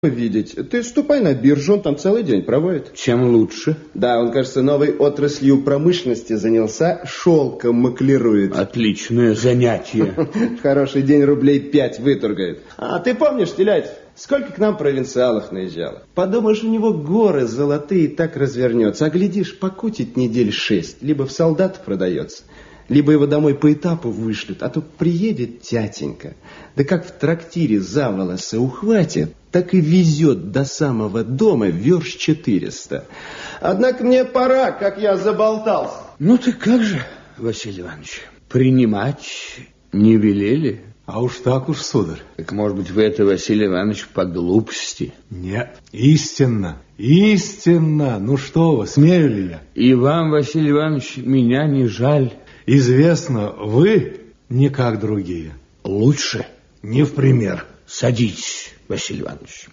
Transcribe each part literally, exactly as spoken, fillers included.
видеть. Ты ступай на биржу, он там целый день проводит. Чем лучше? Да, он, кажется, новой отраслью промышленности занялся, шелком маклирует. Отличное занятие. Хороший день рублей пять выторгает. А ты помнишь, Телятьев, сколько к нам провинциалов наезжало? Подумаешь, у него горы золотые так развернется, а глядишь, покутить недель шесть, либо в солдат продается, либо его домой по этапу вышлют, а то приедет тятенька, да как в трактире за волосы ухватит, так и везет до самого дома верст четыреста. Однако мне пора, как я заболтался. Ну ты как же, Василий Иванович, принимать не велели? А уж так уж, сударь. Так, может быть, вы это, Василий Иванович, по глупости? Нет, истинно, истинно. Ну что вы, смею ли я? И вам, Василий Иванович, меня не жаль. Известно, вы не как другие. Лучше? Не в пример. Садитесь, Василий Иванович.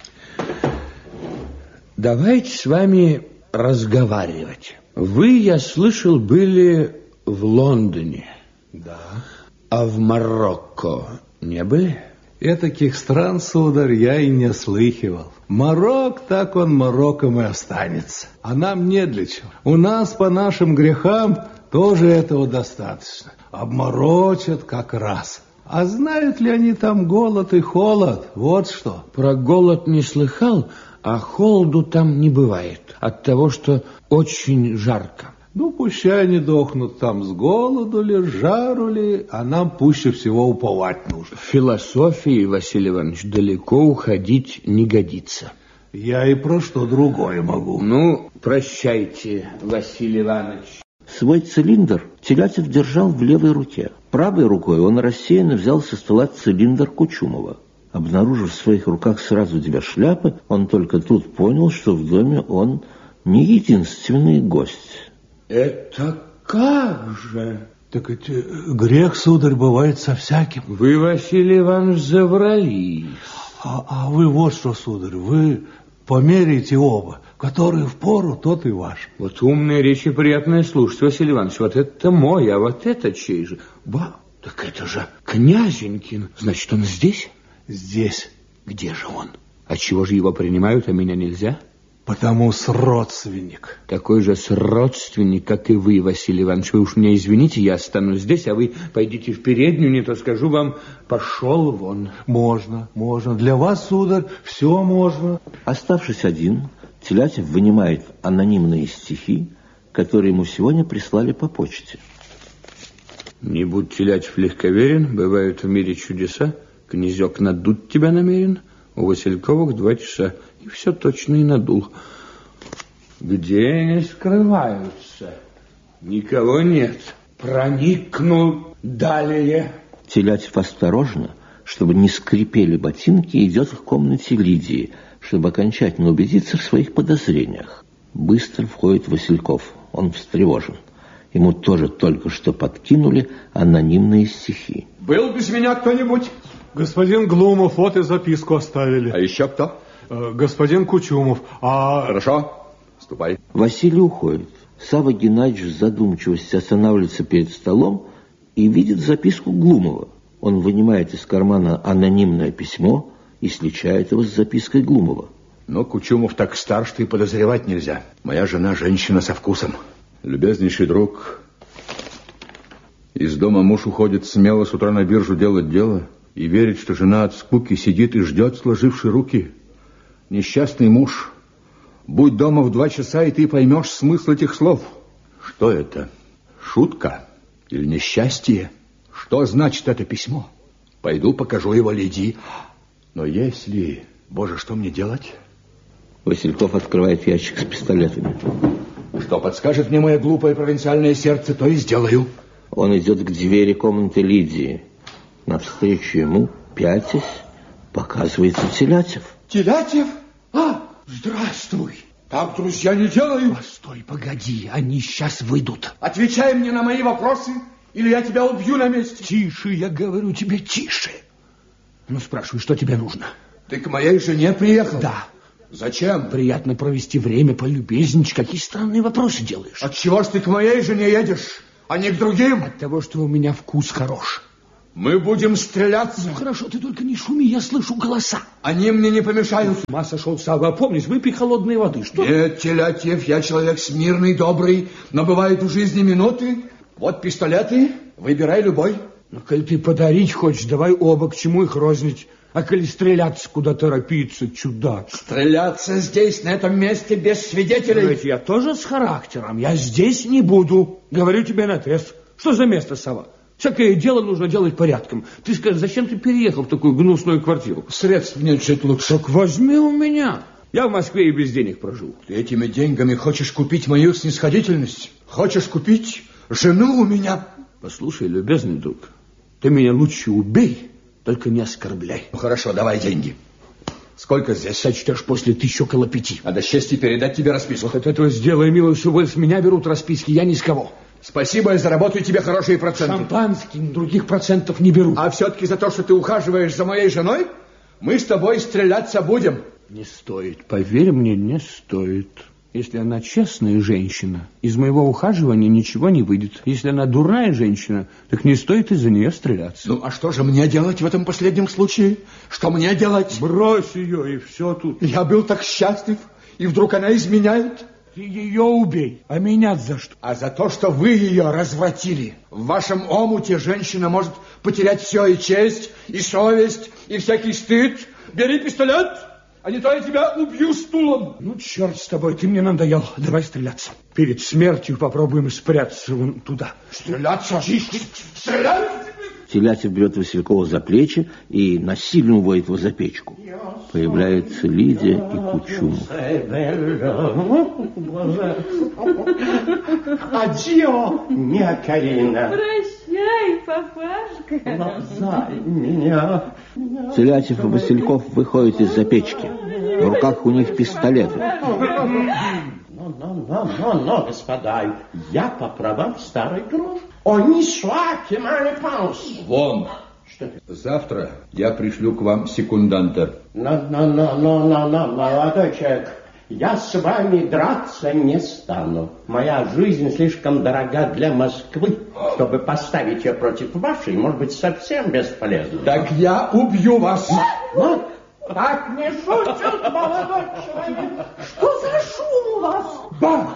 Давайте с вами разговаривать. Вы, я слышал, были в Лондоне. Да. А в Марокко не были? Этаких стран, сударь, я и не слыхивал. Марок, так он Марокком и останется. А нам не для чего. У нас по нашим грехам тоже этого достаточно. Обморочат как раз. А знают ли они там голод и холод? Вот что. Про голод не слыхал, а холоду там не бывает. От того, что очень жарко. Ну, пущай они дохнут там с голоду ли, с жару ли, а нам пуще всего уповать нужно. В философии, Василий Иванович, далеко уходить не годится. Я и про что другое могу. Ну, прощайте, Василий Иванович. Свой цилиндр Телятьев держал в левой руке. Правой рукой он рассеянно взял со стола цилиндр Кучумова. Обнаружив в своих руках сразу две шляпы, он только тут понял, что в доме он не единственный гость. Это как же? Так ведь грех, сударь, бывает со всяким. Вы, Василий Иванович, заврались. А, а вы вот что, сударь, вы померяйте оба. Который впору, тот и ваш. Вот умные речи приятное слушать, Василий Иванович. Вот это мой, а вот это чей же? Ба, так это же Князенькин. Значит, он здесь? Здесь. Где же он? А чего же его принимают, а меня нельзя? Потому с родственник. Такой же с родственник, как и вы, Василий Иванович. Вы уж меня извините, я останусь здесь, а вы пойдите в переднюю, не то скажу вам, пошел вон. Можно, можно. Для вас, сударь, все можно. Оставшись один, Телятьев вынимает анонимные стихи, которые ему сегодня прислали по почте. Не будь, Телятьев, легковерен, бывают в мире чудеса. Князек надуть тебя намерен, у Васильковых два часа. И все точно и надул. Где они скрываются? Никого нет. Проникну далее. Телятьев осторожно, чтобы не скрипели ботинки, идет к комнате Лидии, чтобы окончательно убедиться в своих подозрениях. Быстро входит Васильков. Он встревожен. Ему тоже только что подкинули анонимные стихи. Был без меня кто-нибудь? Господин Глумов, вот и записку оставили. А еще кто? Э, господин Кучумов. А... Хорошо, ступай. Василий уходит. Савва Геннадьевич в задумчивости останавливается перед столом и видит записку Глумова. Он вынимает из кармана анонимное письмо и сличает его с запиской Глумова. Но Кучумов так стар, что и подозревать нельзя. Моя жена женщина со вкусом. Любезнейший друг, из дома муж уходит смело с утра на биржу делать дело и верит, что жена от скуки сидит и ждет, сложивши руки. Несчастный муж, будь дома в два часа, и ты поймешь смысл этих слов. Что это? Шутка или несчастье? Что значит это письмо? Пойду покажу его Лидии. Но если... Боже, что мне делать? Васильков открывает ящик с пистолетами. Что подскажет мне мое глупое провинциальное сердце, то и сделаю. Он идет к двери комнаты Лидии. Навстречу ему, пятясь, показывается Телятьев. Телятьев? А, здравствуй. Так, друзья, не делаю. Постой, погоди, они сейчас выйдут. Отвечай мне на мои вопросы, или я тебя убью на месте. Тише, я говорю тебе, тише. Ну, спрашивай, что тебе нужно? Ты к моей жене приехал? Да. Зачем? Приятно провести время, полюбезничать. Какие странные вопросы делаешь? Отчего ж ты к моей жене едешь, а не к другим? От того, что у меня вкус хорош. Мы будем стреляться. Ну, хорошо, ты только не шуми, я слышу голоса. Они мне не помешают. С ума сошел, Савва, опомнись, выпей холодной воды. Что? Нет, Телятьев, я человек смирный, добрый, но бывают в жизни минуты. Вот пистолеты, выбирай любой. Ну, коль ты подарить хочешь, давай оба, к чему их рознить. А коли стреляться, куда торопиться, чудак? Стреляться здесь, на этом месте, без свидетелей. Но ведь я тоже с характером, я здесь не буду. Говорю тебе наотрез. Что за место, Сава? Всякое дело нужно делать порядком. Ты скажи, зачем ты переехал в такую гнусную квартиру? Средств нет жить лучше. Так возьми у меня. Я в Москве и без денег прожил. Ты этими деньгами хочешь купить мою снисходительность? Хочешь купить жену у меня? Послушай, любезный друг, ты меня лучше убей, только не оскорбляй. Ну хорошо, давай деньги. Сколько здесь? Сочтешь после тысячи около пяти. А до счастья передать тебе расписку. Вот от этого сделай милость, что с меня берут расписки, я ни с кого. Спасибо, я заработаю тебе хорошие проценты. Шампанский, других процентов не беру. А все-таки за то, что ты ухаживаешь за моей женой, мы с тобой стреляться будем. Не стоит, поверь мне, не стоит. Если она честная женщина, из моего ухаживания ничего не выйдет. Если она дурная женщина, так не стоит из-за нее стреляться. Ну, а что же мне делать в этом последнем случае? Что мне делать? Брось ее, и все тут. Я был так счастлив, и вдруг она изменяет. Ты ее убей, а меня за что? А за то, что вы ее развратили. В вашем омуте женщина может потерять все, и честь, и совесть, и всякий стыд. Бери пистолет, а не то я тебя убью стулом. Ну, черт с тобой, ты мне надоел. Давай стреляться. Перед смертью попробуем спрятаться вон туда. Стреляться? Стрелять? Телятьев берет Василькова за плечи и насильно уводит его за печку. Появляется Лидия и Кучум. Адьё, мя Карина. Прощай, папашка. Лапзай меня. Телятьев и Васильков выходят из-за печки. В руках у них пистолеты. Но, но, но, но, но, господа, я по правам старый грош. О, не сваки, мали паус. Вон. Что? Завтра я пришлю к вам секунданта. Но, но, но, но, но, но, молодой человек, я с вами драться не стану. Моя жизнь слишком дорога для Москвы, чтобы поставить ее против вашей, может быть, совсем бесполезно. Так я убью вас. Но, так не шутят, молодой человек. Что за шум у вас? Бах!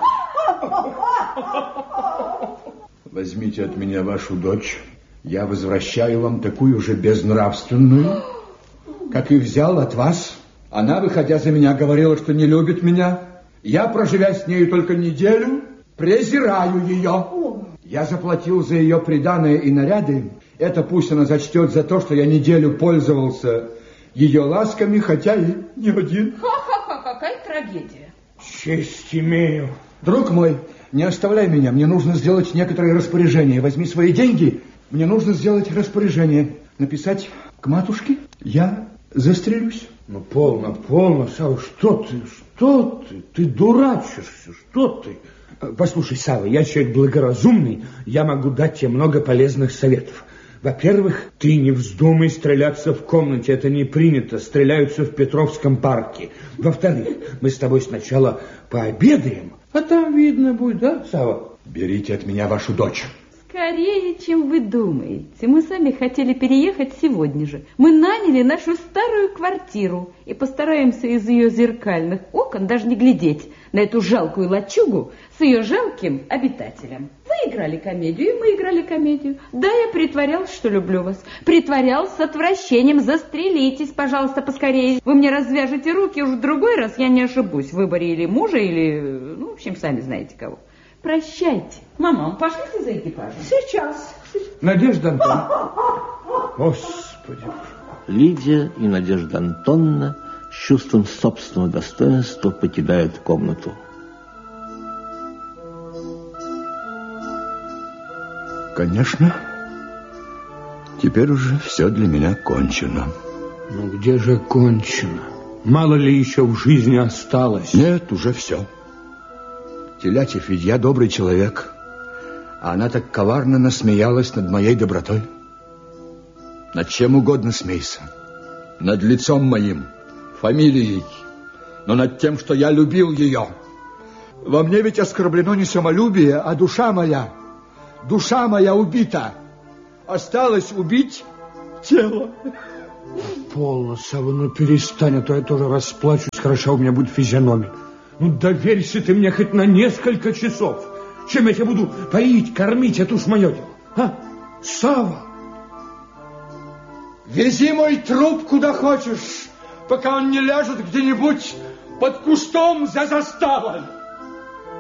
Возьмите от меня вашу дочь. Я возвращаю вам такую же безнравственную, как и взял от вас. Она, выходя за меня, говорила, что не любит меня. Я, проживя с нею только неделю, презираю ее. Я заплатил за ее приданое и наряды. Это пусть она зачтет за то, что я неделю пользовался ее ласками, хотя и не один. Ха-ха-ха, какая трагедия. Честь имею. Друг мой, не оставляй меня. Мне нужно сделать некоторые распоряжения. Возьми свои деньги. Мне нужно сделать распоряжение. Написать к матушке. Я застрелюсь. Ну, полно, полно, Сава, что ты, что ты? Ты дурачишься, что ты? Послушай, Сава, я человек благоразумный, я могу дать тебе много полезных советов. Во-первых, ты не вздумай стреляться в комнате, это не принято, стреляются в Петровском парке. Во-вторых, мы с тобой сначала пообедаем, а там видно будет, да, Сава? Берите от меня вашу дочь. Скорее, чем вы думаете. Мы сами хотели переехать сегодня же. Мы наняли нашу старую квартиру и постараемся из ее зеркальных окон даже не глядеть на эту жалкую лачугу с ее жалким обитателем. Вы играли комедию, и мы играли комедию. Да, я притворялась, что люблю вас. Притворялась с отвращением. Застрелитесь, пожалуйста, поскорее. Вы мне развяжете руки, уж в другой раз я не ошибусь в выборе или мужа, или, ну, в общем, сами знаете кого. Прощайте. Мама, пошлите за экипажем. Сейчас. Надежда Антоновна. Господи. Лидия и Надежда Антоновна с чувством собственного достоинства покидают комнату. Конечно, теперь уже все для меня кончено. Ну где же кончено? Мало ли еще в жизни осталось? Нет, уже все. Телятьев, ведь я добрый человек, а она так коварно насмеялась над моей добротой. Над чем угодно смейся. Над лицом моим, фамилией, но над тем, что я любил ее. Во мне ведь оскорблено не самолюбие, а душа моя. Душа моя убита. Осталось убить тело. Полно, Сава, ну перестань, а то я тоже расплачусь, хорошо у меня будет физиономия. Ну доверься ты мне хоть на несколько часов. Чем я тебя буду поить, кормить, это уж мое дело. А, Сава, вези мой труп куда хочешь, пока он не ляжет где-нибудь под кустом за заставой.